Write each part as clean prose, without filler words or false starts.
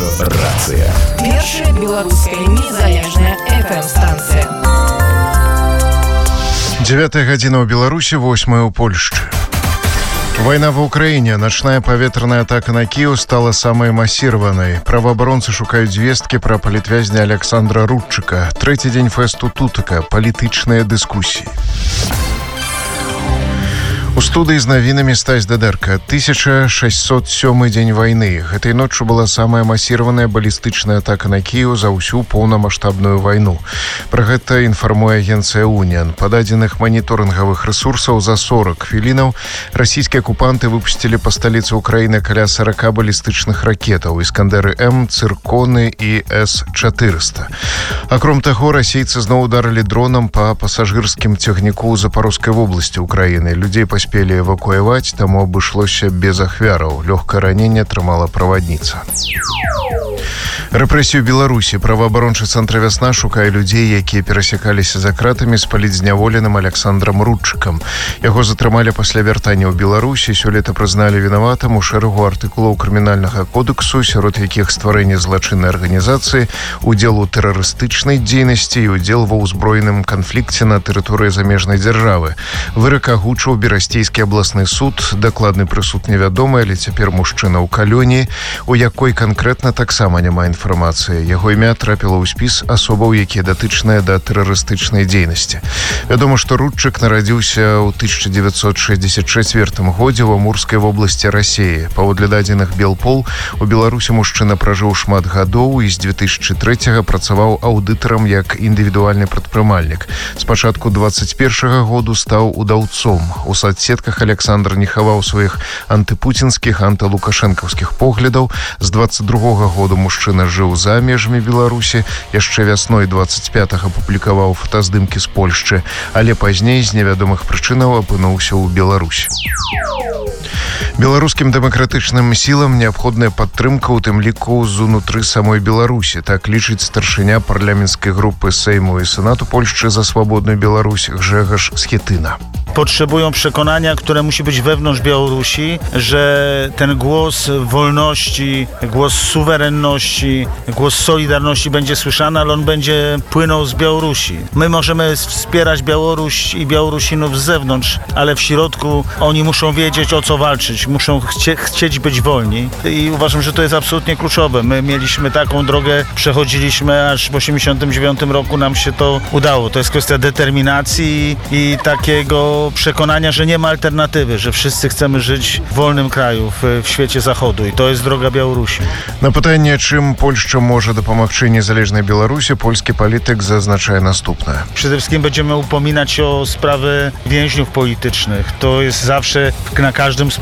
Рацыя. Першая беларуская незалежная FM-станцыя. 9 гадзіна ў Беларусі, 8 у Польшчы. Война в Украине. Ночная поветренная атака на Киев стала самой массированной. Правоабаронцы шукают звестки про политвязня Александра Рудчика. Третий день фесту Тутака. Политичные дискуссии. У студыі з навінамі Стась Дадэрка. 1607 дзень вайны. Гэтай ноччу была самая масіраваная балістычная атака на Кіеў за ўсю поўнамаштабную вайну. Пра гэта інфармуе агенцыя «Уніан». Па дадзеных маніторынгавых рэсурсаў за 40 хвілінаў расійскія акупанты выпусцілі па сталіцы ўкраіны каля 40 балістычных ракетаў «Іскандэры-М», «Цырконы» і С-400. Акром таго, расейцы зноў ударылі дронам па пасажырскім цягніку ў Запарожскай вобласці Украіны. Людзей паспелі эвакуяваць, таму абышлося без ахвяраў. Лёгкае раненне атрымала правадніца. Рэпрэсію Беларусі. Праваабарончы цэнтр «Вясна» шукае людзей, якія перасякаліся за кратамі з палітзняволеным Александрам Рудчыкам. Яго затрымалі пасля вяртання ў Беларусі. Сёлета прызналі вінаватым у шэрагу артыкулаў крымінальнага кодексу, сярод якіх стварэнне злачыннай арганізацыі, удзел у тэрарыстычнай дзейнасці і удзел ва ўзброеным канфлікце на тэрыторыі замежнай дзяржавы. Вырак агучыў Берасцейскі абласны суд. Дакладны прысуд невядомы, але цяпер мужчына ў калоніі, у якой канкрэтна таксама няма інфармацыі. Яго імя трапіла ў спіс асобаў, якія датычныя да тэрарыстычнай дзейнасці. Вядома, што Рудчык нарадзіўся ў 1964 годзе ў Амурскай вобласці Расіі. Паводле дадзеных Белпол, у Беларусі мужчына пражыў шмат гадоў і з 2003 працаваў аўдытарам як індывідуальны прадпрымальнік. З пачатку 21 году стаў удаўцом. У соцсетках Александр не хаваў сваіх антыпуцінскіх, антылукашэнкаўскіх поглядаў. З 22 году мужчына жыў за межамі Беларусі. Яшчэ вясной 25-го публікаваў фотаздымкі з Польшчы, але пазней з невядомых прычынаў апынуўся ў Беларусі. Беларускім дэмакратычным сілам неабходная падтрымка, у тым ліку знутры самой Беларусі. Так лічыць старшыня парламенцкай групы Сейму і Сенату Польшчы за свободную Беларусь Grzegorz Schetyna. Potrzebują przekonania, które musi być wewnątrz Białorusi, że ten głos wolności, głos suwerenności, głos solidarności będzie słyszany, ale on będzie płynął z Białorusi. My możemy wspierać Białoruś i Białorusinów z zewnątrz, ale w środku oni muszą wiedzieć, o co walczyć, muszą chcieć być wolni i uważam, że to jest absolutnie kluczowe. My mieliśmy taką drogę, przechodziliśmy, aż w 1989 roku nam się to udało. To jest kwestia determinacji i takiego przekonania, że nie ma alternatywy, że wszyscy chcemy żyć w wolnym kraju, w świecie zachodu i to jest droga Białorusi. Na pytanie, czym Polska może dopomagać niezależnej Białorusi, polski polityk zaznacza następne. Przede wszystkim będziemy upominać się o sprawy więźniów politycznych. To jest zawsze na każdym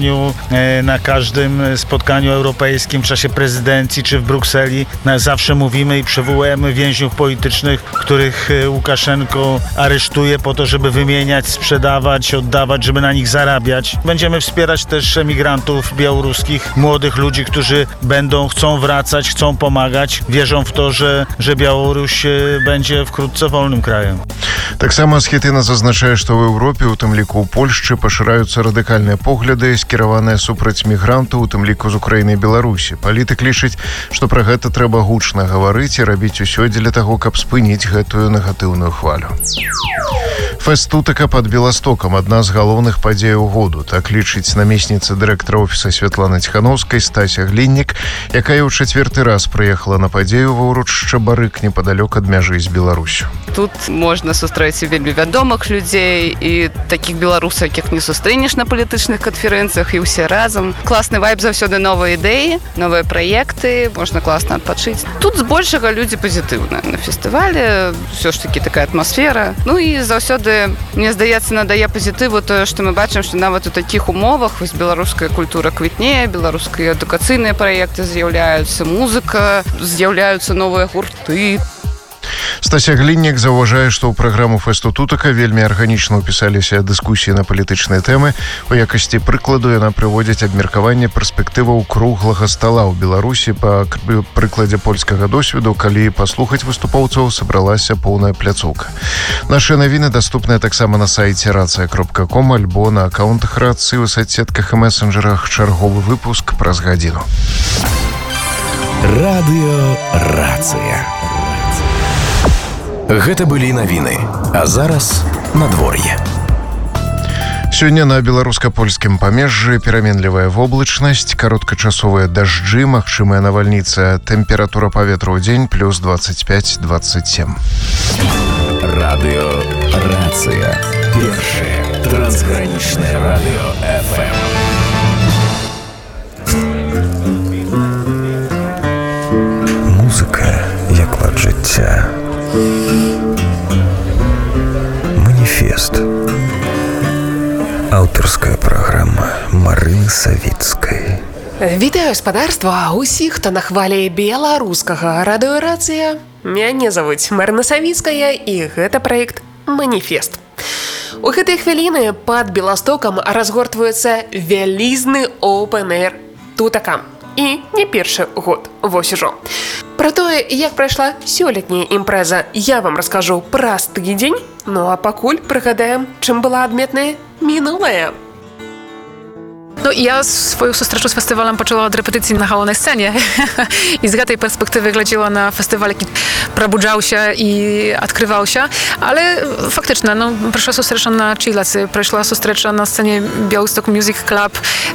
spotkaniu europejskim w czasie prezydencji czy w Brukseli. Zawsze mówimy i przywołujemy więźniów politycznych, których Łukaszenko aresztuje po to, żeby wymieniać, sprzedawać, oddawać, żeby na nich zarabiać. Będziemy wspierać też emigrantów białoruskich, młodych ludzi, którzy chcą wracać, chcą pomagać, wierzą w to, że Białoruś będzie wkrótce wolnym krajem. Так само Schetyna zaznacza, że w Europie, u tym liku w Polsce, poszerzające radykalne poglądy skierowane супраць мігрантаў, у тым ліку з Украіны і Беларусі. Палітык лічыць, што пра гэта трэба гучна гаварыць і рабіць усё дзеля таго, каб спыніць гэтую негатыўную хвалю. Фэст Тутака пад Беластокам – адна з галоўных падзеяў году. Так лічыць намесніца дырэктара офіса Святланы Ціханаўскай Стася Гліннік, якая ў чацвёрты раз прыехала на падзею ва ўрочышча Барык непадалёк ад мяжы з Беларусю. Тут можна сустрэць вельмі вядомых людзей і такіх беларусаў, якіх не сустрэнеш на палітычных канферэнцыях, і ўсе разам. Класны вайб, заўсёды новыя ідэі, новыя праекты, можна класна адпачыць. Тут збольшага людзі пазітыўныя на фестывале, ўсё ж такі такая атмасфера. Ну і заўсёды, мне здаецца, надае пазітыву тое, што мы бачым, што нават у такіх умовах вось беларуская культура квітнее, беларускія адукацыйныя праекты з'яўляюцца, музыка, з'яўляюцца новыя гурты. Стася Гліннік заўважае, што ў праграму фэсту Тутака вельмі арганічна ўпісаліся дыскусіі на палітычныя тэмы. У якасці прыкладу яна прыводзіць абмеркаванне перспектываў круглага стала ў Беларусі па прыкладзе польскага досведу, калі паслухаць выступоўцаў сабралася поўная пляцоўка. Нашы навіны даступныя таксама на сайце racja.com альбо на акаунтах рацыі ў соцсетках і месенджерах. Чарговы выпуск праз гадзіну. Радыёрацыя. Гэта былі навіны, а зараз надвор'е. Сёння на беларуска-польскім памежжы пераменлівая воблачнасць, кароткачасовыя дажджы, магчымая навальніца, тэмпература паветра ў дзень плюс 25-27. Радыёрацыя. Першае трансгранічнае радыё FM. Музыка як лад жыцця. Маніфест. Аўтарская праграма Марыны Савіцкай. Вітаю спадарства усіх, хто на хвалі беларускага радыёрацыя. Мяне завуць Марына Савіцкая і гэта праект «Маніфест». У гэтыя хвіліны пад Беластокам разгортваецца вялізны open-air тутака. І не першы год, вось ужо. Пра тое, як прайшла сёлетняя імпрэза, я вам раскажу праз тыдзень, ну а пакуль прыгадаем, чым была адметная мінулая. No ja swoją сустрэчу з фестывалем пачала ад рэпетыцыі на галоўнай сцэне і з гэтай перспектывы глядзела на фестываль, які прабуджаўся і адкрываўся, але фактычна, прайшла сустрэча на Чілацы, прайшла сустрэча на сцэне Białystok Music Club,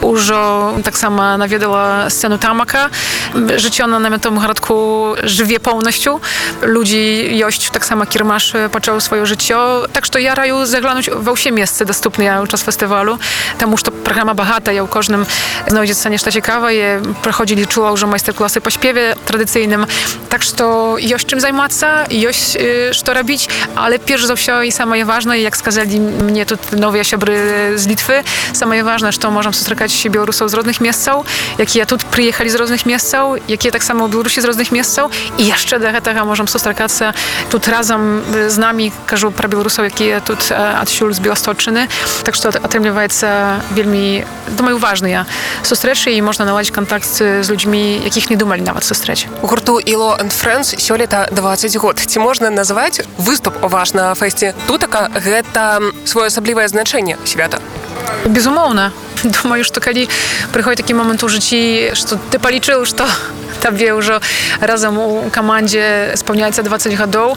ужо таксама наведала сцэну Тамака. Жыццё на намятовым гарадку жыве поўнасцю, людзі ёсць, таксама кірмаш пачаў сваё жыццё, так што я раю заглянуць ва ўсе месцы даступныя ў час фестывалю, таму што праграма багата, у кожным знойдзецца нешта цікавае. Праходзілі, чула ўжо майстар-класы па спеве традыцыйным, так што ёсць чым займацца, ёсць што рабіць, але перш за ўсё і самае важнае, як сказалі мне тут новыя сябры з Літвы, самае важнае, што можам сустракаць беларусаў з розных месцаў, якія тут прыехалі з розных месцаў, якія таксама ў Беларусі з розных месцаў, і яшчэ да гэтага можам сустракацца тут разам з намі, кажу пра беларусаў, якія тут адсюль з Беласточчыны, так што атрымліваецца вельмі, думаю, важныя сустрэчы і можна наладзіць кантакт з людзьмі, якіх не думалі нават сустрэч. У гурту «Ilo and Friends» сёлета 20 год. Ці можна назваць выступ ваш на фэсце тутака гэта своеасаблівае значэнне свята? Безумоўна. Думаю, што калі прыходзіць такі момант у жыцці, што ты палічыў, што табе ўжо разам у камандзе спаўняецца 20 гадоў,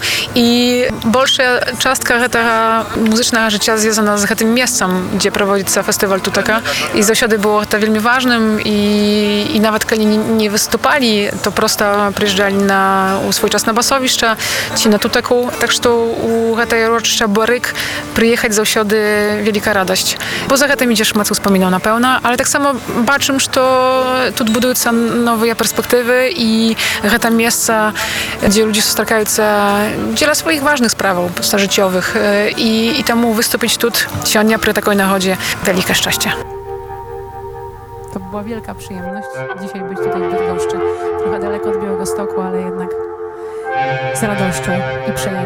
і большая частка гэтага музычнага жыцця звязана з гэтым месцам, дзе праводзіцца фестываль тутака, і заўсёды было гэта вельмі важным, і нават калі не выступалі, то проста прыязджалі у свой час на басовішча ці на тутаку, так што у гэтае урочышча Барык прыехаць заўсёды вялікая радасць. Бо за гэтым ідзе шмат успамінаў, напэўна, але таксама бачым, што тут будуюцца новыя перспектывы, і гэта месца, дзе людзі сустракаюцца дзеля сваіх важных справаў жыццёвых, і таму wystąpić тут сёння пры такой нагодзе wielkie szczęście. To była wielka przyjemność dzisiaj być tutaj w Bydgoszczy. Trochę daleko od Białegostoku, ale jednak z radością i przejęciem.